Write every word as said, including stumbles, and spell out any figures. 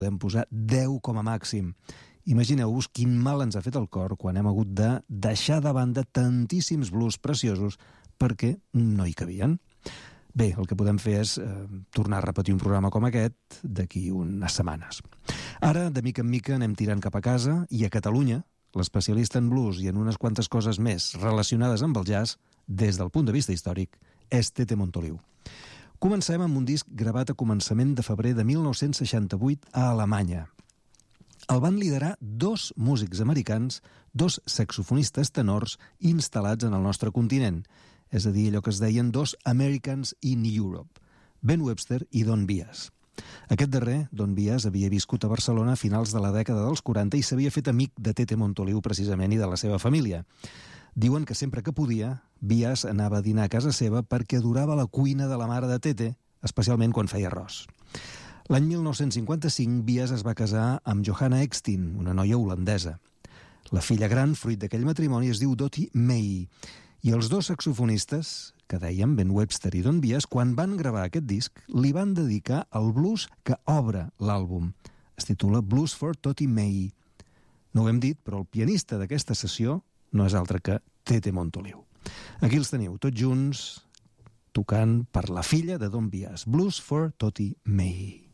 podem posar deu com a màxim. Imagineu-vos quin mal ens ha fet el cor quan hem hagut de deixar de banda tantíssims blues preciosos perquè no hi cabien. Bé, el que podem fer és eh, tornar a repetir un programa com aquest d'aquí unes setmanes. Ara, de mica en mica, anem tirant cap a casa i a Catalunya, l'especialista en blues i en unes quantes coses més relacionades amb el jazz, des del punt de vista històric, és Tete Montoliu. Comencem amb un disc gravat a començament de febrer de mil nou-cents seixanta-vuit a Alemanya. El van liderar dos músics americans, dos saxofonistes tenors instal·lats en el nostre continent, és a dir, allò que es deien dos Americans in Europe, Ben Webster i Don Byas. Aquest darrer, Don Byas, havia viscut a Barcelona a finals de la dècada dels quaranta i s'havia fet amic de Tete Montoliu precisament i de la seva família. Diuen que sempre que podia, Byas anava a dinar a casa seva perquè adorava la cuina de la mare de Tete, especialment quan feia arròs. L'any mil nou-cents cinquanta-cinc, Byas es va casar amb Johanna Eckstein, una noia holandesa. La filla gran, fruit d'aquell matrimoni, es diu Dottie May. I els dos saxofonistes, que dèiem Ben Webster i Don Byas, quan van gravar aquest disc, li van dedicar el blues que obre l'àlbum. Es titula Blues for Dottie May. No ho hem dit, però el pianista d'aquesta sessió no és altre que Tete Montoliu. Aquí els teniu, tots junts, tocant per la filla de Don Byas. Blues for Dottie May.